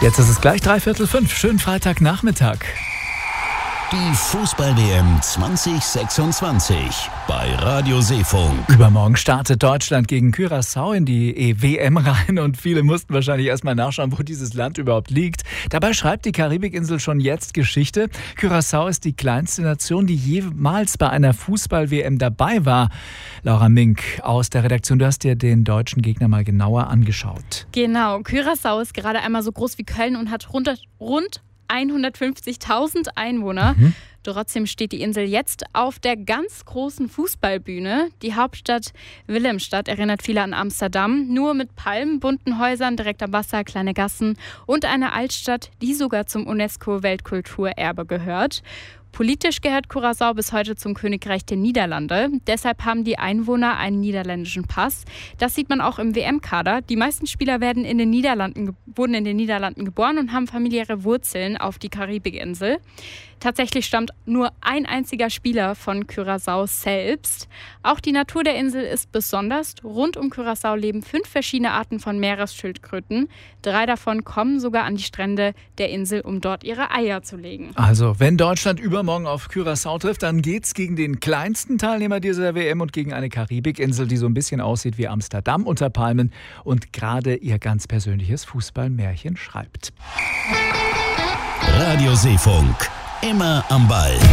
Jetzt ist es gleich 5:15. Schönen Freitagnachmittag. Die Fußball-WM 2026 bei Radio Seefunk. Übermorgen startet Deutschland gegen Curaçao in die WM rein und viele mussten wahrscheinlich erstmal nachschauen, wo dieses Land überhaupt liegt. Dabei schreibt die Karibikinsel schon jetzt Geschichte. Curaçao ist die kleinste Nation, die jemals bei einer Fußball-WM dabei war. Laura Mink aus der Redaktion, du hast dir den deutschen Gegner mal genauer angeschaut. Genau, Curaçao ist gerade einmal so groß wie Köln und hat rund 150.000 Einwohner. Trotzdem steht die Insel jetzt auf der ganz großen Fußballbühne. Die Hauptstadt Willemstad erinnert viele an Amsterdam, nur mit Palmen, bunten Häusern, direkt am Wasser, kleine Gassen und eine Altstadt, die sogar zum UNESCO-Weltkulturerbe gehört. Politisch gehört Curaçao bis heute zum Königreich der Niederlande. Deshalb haben die Einwohner einen niederländischen Pass. Das sieht man auch im WM-Kader. Die meisten Spieler wurden in den Niederlanden geboren und haben familiäre Wurzeln auf die Karibikinsel. Tatsächlich stammt nur ein einziger Spieler von Curaçao selbst. Auch die Natur der Insel ist besonders. Rund um Curaçao leben 5 verschiedene Arten von Meeresschildkröten. 3 davon kommen sogar an die Strände der Insel, um dort ihre Eier zu legen. Also, wenn Deutschland übermorgen auf Curaçao trifft, dann geht's gegen den kleinsten Teilnehmer dieser WM und gegen eine Karibikinsel, die so ein bisschen aussieht wie Amsterdam unter Palmen und gerade ihr ganz persönliches Fußballmärchen schreibt. Radio Seefunk. Immer am Ball.